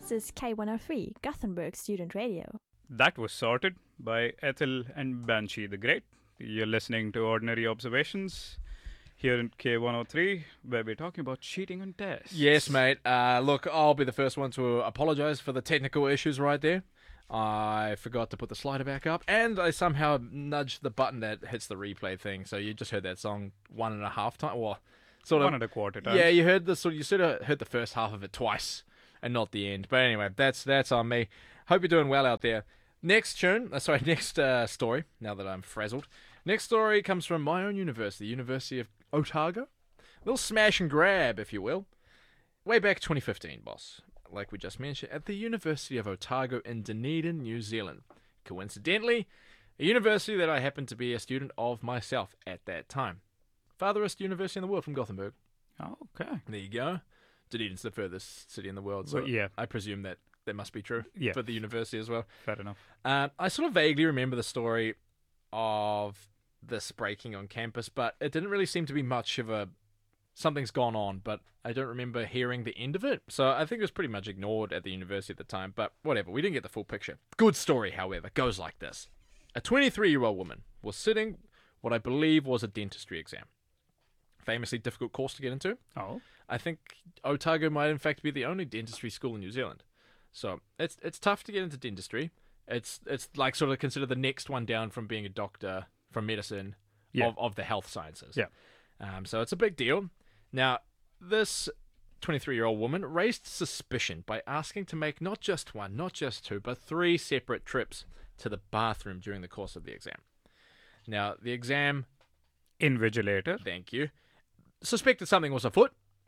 This is K103, Gothenburg Student Radio. That was sorted by Ethel and Banshee the Great. You're listening to Ordinary Observations here in K103, where we're talking about cheating on tests. Yes, mate. Look, I'll be the first one to apologise for the technical issues right there. I forgot to put the slider back up, and I somehow nudged the button that hits the replay thing. So you just heard that song 1.5 times, or sort of 1.25 times. Yeah, you heard the you sort of heard the first half of it twice, and not the end. But anyway, that's on me. Hope you're doing well out there. Next story. Now that I'm frazzled, next story comes from my own university, University of Otago. A little smash and grab, if you will. Way back 2015, boss. Like we just mentioned, at the University of Otago in Dunedin, New Zealand. Coincidentally, a university that I happened to be a student of myself at that time. Farthest university in the world from Gothenburg. Oh, okay. There you go. Dunedin's the furthest city in the world, so Well, yeah. I presume that must be true Yeah. for the university as well. Fair enough. I sort of vaguely remember the story of this breaking on campus, but it didn't really seem to be much of a something's gone on, but I don't remember hearing the end of it. So I think it was pretty much ignored at the university at the time, but whatever, we didn't get the full picture. Good story, however, goes like this. A 23-year-old woman was sitting what I believe was a dentistry exam. Famously difficult course to get into. Oh. I think Otago might in fact be the only dentistry school in New Zealand. So it's tough to get into dentistry. It's like sort of considered the next one down from being a doctor from medicine of the health sciences. Yeah. So it's a big deal. Now, this 23-year-old woman raised suspicion by asking to make not just one, not just two, but 3 separate trips to the bathroom during the course of the exam. Now, the exam... Invigilator. Thank you. Suspected something was afoot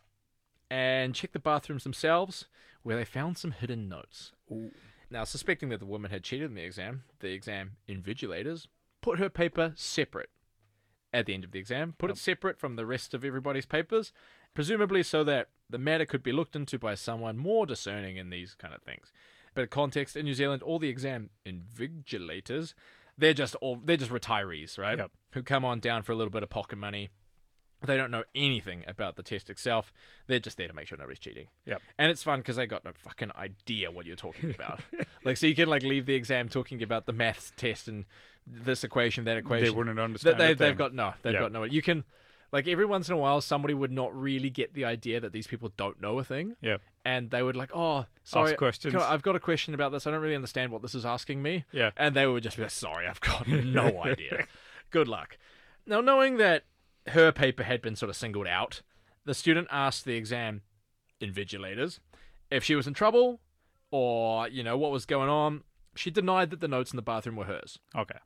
and checked the bathrooms themselves, where they found some hidden notes. Ooh. Now, suspecting that the woman had cheated in the exam invigilators put her paper separate at the end of the exam, put it separate from the rest of everybody's papers, presumably so that the matter could be looked into by someone more discerning in these kind of things. Bit of context, in New Zealand, all the exam invigilators, they're just retirees, right? Yep. Who come on down for a little bit of pocket money. They don't know anything about the test itself. They're just there to make sure nobody's cheating. Yep. And it's fun because they got no fucking idea what you're talking about. So you can leave the exam talking about the maths test and this equation, that equation. They wouldn't understand. They've got no. You can, every once in a while, somebody would not really get the idea that these people don't know a thing. Yeah. And they would oh, sorry, ask questions. I've got a question about this. I don't really understand what this is asking me. Yeah. And they would just be like, sorry, I've got no idea. Good luck. Now, knowing that her paper had been sort of singled out, the student asked the exam invigilators if she was in trouble or, what was going on. She denied that the notes in the bathroom were hers. Okay.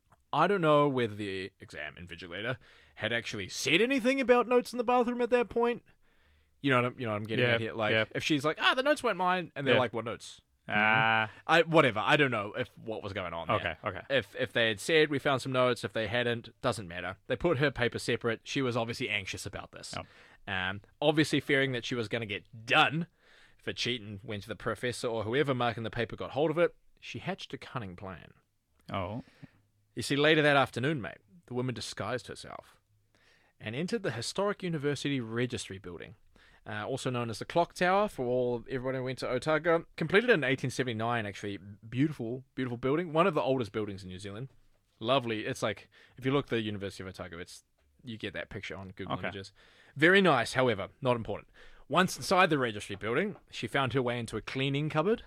I don't know whether the exam invigilator had actually said anything about notes in the bathroom at that point. You know what I'm getting at here? If she's like, the notes weren't mine, and they're like, what notes? Whatever. I don't know what was going on there. Okay. If they had said we found some notes, if they hadn't, doesn't matter. They put her paper separate. She was obviously anxious about this. Obviously fearing that she was going to get done for cheating when the professor or whoever marking the paper got hold of it. She hatched a cunning plan. Oh. You see, later that afternoon, mate, the woman disguised herself and entered the historic university registry building. Also known as the Clock Tower for everyone who went to Otago. Completed in 1879, actually. Beautiful, beautiful building. One of the oldest buildings in New Zealand. Lovely. It's if you look at the University of Otago, you get that picture on Google Images. Very nice, however, not important. Once inside the registry building, she found her way into a cleaning cupboard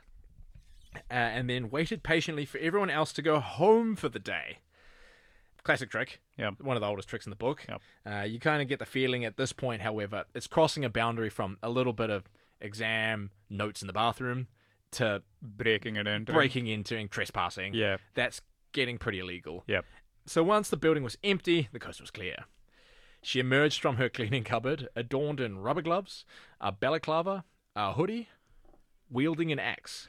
and then waited patiently for everyone else to go home for the day. Classic trick. Yep. One of the oldest tricks in the book. Yep. You kind of get the feeling at this point, however, it's crossing a boundary from a little bit of exam notes in the bathroom to breaking into and trespassing. Yeah. That's getting pretty illegal. Yep. So once the building was empty, the coast was clear. She emerged from her cleaning cupboard, adorned in rubber gloves, a balaclava, a hoodie, wielding an axe.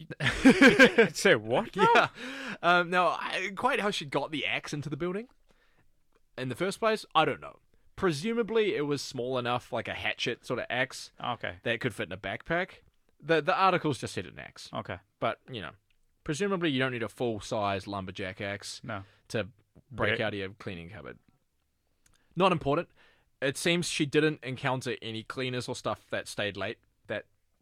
Say what? Yeah. Now, quite how she got the axe into the building in the first place, I don't know. Presumably, it was small enough, like a hatchet sort of axe, Okay. that could fit in a backpack. The articles just said an axe. Okay. But, presumably you don't need a full-size lumberjack axe No. to break out of your cleaning cupboard. Not important. It seems she didn't encounter any cleaners or stuff that stayed late that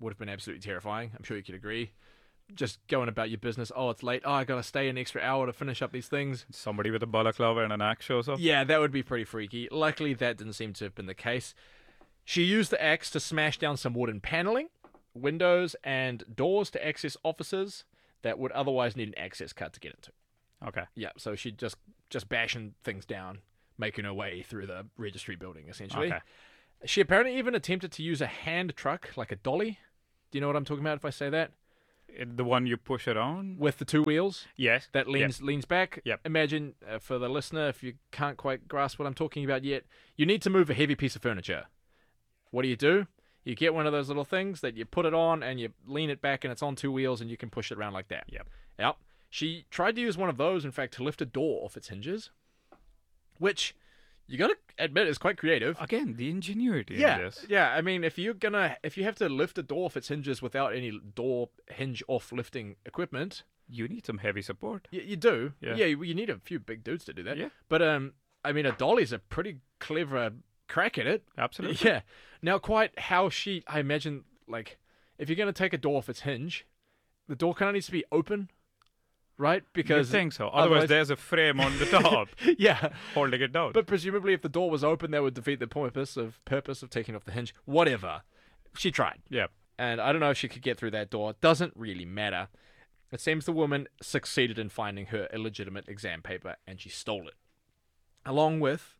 would have been absolutely terrifying. I'm sure you could agree. Just going about your business. Oh, it's late. Oh, I gotta stay an extra hour to finish up these things. Somebody with a balaclava and an axe shows up. Yeah, that would be pretty freaky. Luckily, that didn't seem to have been the case. She used the axe to smash down some wooden paneling, windows, and doors to access offices that would otherwise need an access card to get into. Okay. Yeah, so she just bashing things down, making her way through the registry building, essentially. Okay. She apparently even attempted to use a hand truck, like a dolly. Do you know what I'm talking about if I say that? The one you push around? With the two wheels Yes. that leans back. Yep. Imagine, for the listener, if you can't quite grasp what I'm talking about yet, you need to move a heavy piece of furniture. What do? You get one of those little things that you put it on and you lean it back and it's on two wheels and you can push it around like that. Yep. She tried to use one of those, in fact, to lift a door off its hinges, which you gotta admit is quite creative. Again, the ingenuity in this. Yeah. I mean, if you have to lift a door off its hinges without any door hinge off lifting equipment, You need some heavy support. you do. Yeah. You need a few big dudes to do that. Yeah. But I mean, a dolly's a pretty clever crack at it. Absolutely. Yeah. Now, quite how I imagine, like, if you're gonna take a door off its hinge, the door kind of needs to be open, right? You Because think so. Otherwise, there's a frame on the top yeah. holding it down. But presumably, if the door was open, that would defeat the purpose of taking off the hinge. Whatever. She tried. yeah. And I don't know if she could get through that door. It doesn't really matter. It seems the woman succeeded in finding her illegitimate exam paper, and she stole it, along with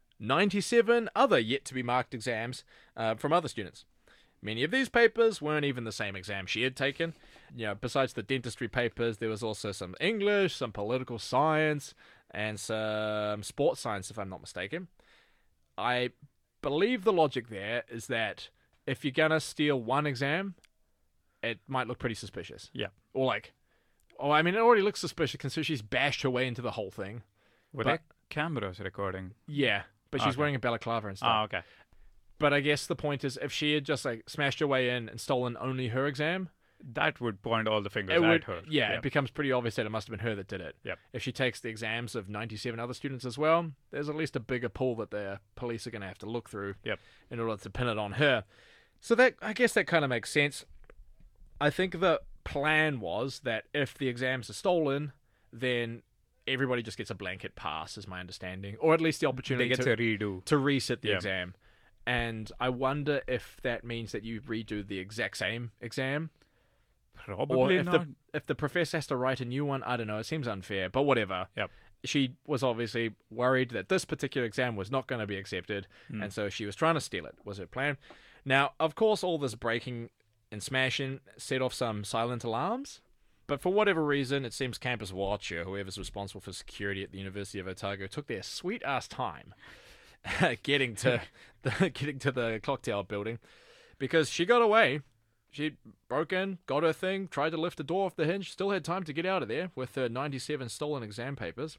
97 other yet-to-be-marked exams from other students. Many of these papers weren't even the same exam she had taken. You know, besides the dentistry papers, there was also some English, some political science, and some sports science, if I'm not mistaken. I believe the logic there is that if you're gonna steal one exam, it might look pretty suspicious. Yeah. Or like, I mean, it already looks suspicious considering she's bashed her way into the whole thing. Were But- there cameras recording? Yeah, but she's Okay. wearing a balaclava and stuff. Ah, okay. But I guess the point is, if she had just like smashed her way in and stolen only her exam, That would point all the fingers it at would, her. yeah, it becomes pretty obvious that it must have been her that did it. Yep. If she takes the exams of 97 other students as well, there's at least a bigger pool that the police are going to have to look through Yep. in order to pin it on her. So that, I guess that kind of makes sense. I think the plan was that if the exams are stolen, then everybody just gets a blanket pass, is my understanding, or at least the They opportunity get to to redo. reset the Yeah. exam. And I wonder if that means that you redo the exact same exam, or Probably if not. the professor has to write a new one. I don't know. It seems unfair, but whatever. Yep. She was obviously worried that this particular exam was not going to be accepted, and so she was trying to steal it, was her plan. Now, of course, all this breaking and smashing set off some silent alarms, but for whatever reason, it seems Campus Watch, or whoever's responsible for security at the University of Otago, took their sweet-ass time getting to the clock tower building, because she got away. She broke in, got her thing, tried to lift the door off the hinge, still had time to get out of there with her 97 stolen exam papers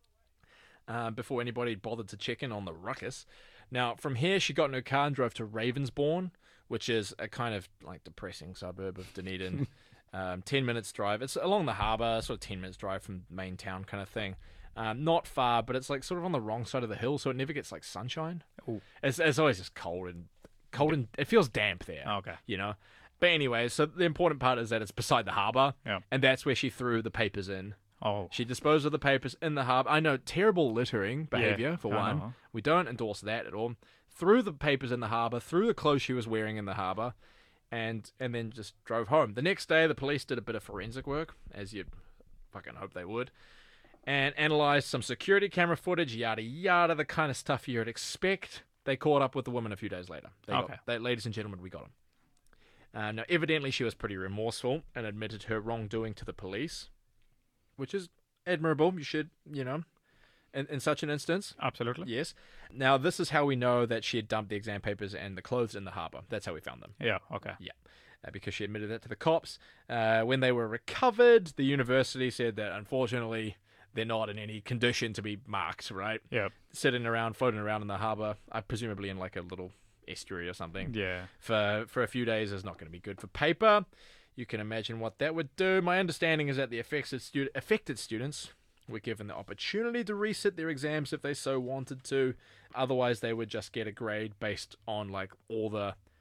before anybody bothered to check in on the ruckus. Now, from here, she got in her car and drove to Ravensbourne, which is a kind of like depressing suburb of Dunedin. 10 minutes drive. It's along the harbour, sort of 10 minutes drive from main town kind of thing. Not far, but it's like sort of on the wrong side of the hill, so it never gets like sunshine. Ooh. It's always just cold and it feels damp there. Okay. You know. But anyway, so the important part is that it's beside the harbour, Yeah. and that's where she threw the papers in. Oh. She disposed of the papers in the harbour. I know, terrible littering behaviour, for I one. know. We don't endorse that at all. Threw the papers in the harbour, threw the clothes she was wearing in the harbour, and then just drove home. The next day, the police did a bit of forensic work, as you'd fucking hope they would, and analysed some security camera footage, yada yada, the kind of stuff you'd expect. They caught up with the woman a few days later. Ladies and gentlemen, we got him. Now, evidently, she was pretty remorseful and admitted her wrongdoing to the police, which is admirable. You should, in such an instance. Absolutely. Yes. Now, this is how we know that she had dumped the exam papers and the clothes in the harbour. That's how we found them. Yeah. Okay. Yeah. Because she admitted that to the cops. When they were recovered, the university said that, unfortunately, they're not in any condition to be marked, right? Yeah. Sitting around, floating around in the harbour, presumably in like a little estuary or something, Yeah. for a few days is not going to be good for paper. You can imagine what that would do. My understanding is that the affected students were given the opportunity to resit their exams if they so wanted to. Otherwise, they would just get a grade based on like all the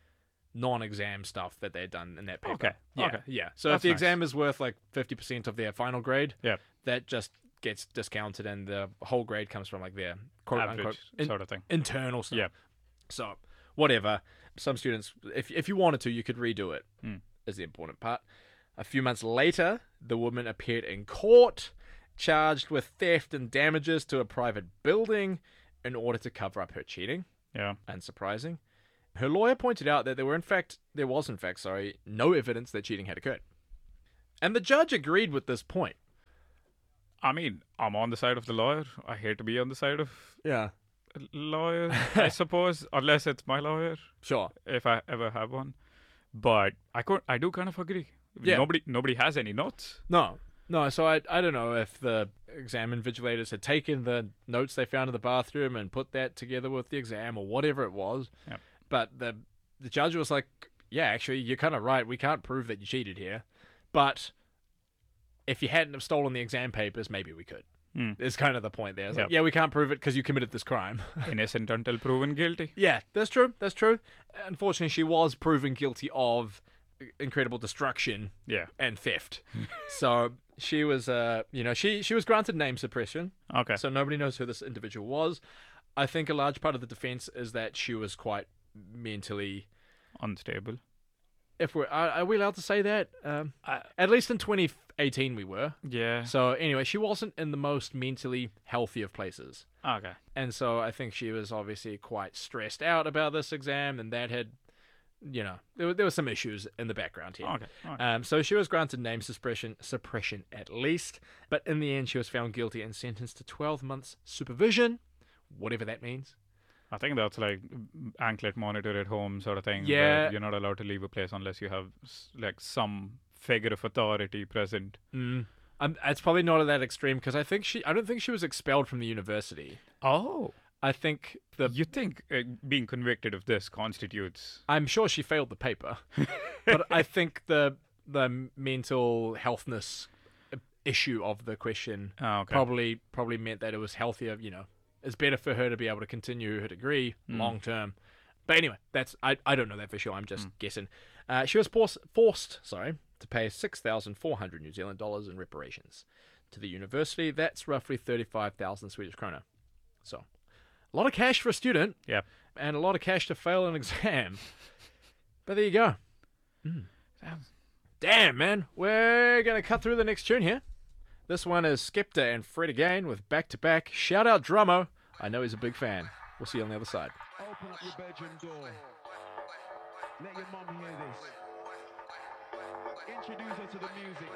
non-exam stuff that they'd done in that paper. Okay, Yeah, okay. yeah. So That's if the nice. exam is worth like 50% of their final grade, Yeah. that just gets discounted, and the whole grade comes from like their quote Average unquote sort of thing. internal stuff. Yeah. So whatever. Some students, if you wanted to, you could redo it. Hmm. Is the important part. A few months later, the woman appeared in court, charged with theft and damages to a private building in order to cover up her cheating. Yeah. Unsurprising. Her lawyer pointed out that there was in fact, no evidence that cheating had occurred. And the judge agreed with this point. I mean, I'm on the side of the lawyer. I hate to be on the side of Yeah. a lawyer, I suppose, unless it's my lawyer, Sure. if I ever have one. But I do kind of agree. Yeah. Nobody has any notes. No. So I don't know if the exam invigilators had taken the notes they found in the bathroom and put that together with the exam or whatever it was. Yep. But the judge was like, yeah, actually, you're kind of right. We can't prove that you cheated here. But if you hadn't have stolen the exam papers, maybe we could. Is kind of the point there. It's like, Yep. yeah, we can't prove it because you committed this crime. Innocent until proven guilty. Yeah, that's true. Unfortunately, she was proven guilty of incredible destruction Yeah. and theft. So she was, she was granted name suppression. Okay. So nobody knows who this individual was. I think a large part of the defense is that she was quite mentally. Unstable. If are we allowed to say that? At least in 2018 we were. Yeah. So anyway, she wasn't in the most mentally healthy of places. Okay. And so I think she was obviously quite stressed out about this exam, and that had, there were some issues in the background here. Okay. So she was granted name suppression at least, but in the end she was found guilty and sentenced to 12 months supervision, whatever that means. I think that's like anklet monitor at home sort of thing. Yeah. where you're not allowed to leave a place unless you have like some figure of authority present. It's probably not at that extreme because I don't think she was expelled from the university. Oh. I think You think being convicted of this constitutes? I'm sure she failed the paper, but I think the mental healthness issue of the question Oh, okay. probably meant that it was healthier. It's better for her to be able to continue her degree long term. But anyway, I don't know that for sure. I'm just guessing. She was forced to pay 6,400 New Zealand dollars in reparations to the university. That's roughly 35,000 Swedish krona. So a lot of cash for a student. Yeah. And a lot of cash to fail an exam. But there you go. Damn, man. We're going to cut through the next tune here. This one is Skepta and Fred again with Back to Back. Shout out Drummo. I know he's a big fan. We'll see you on the other side. Open up your bedroom door. Let your mum hear this. Introduce her to the music.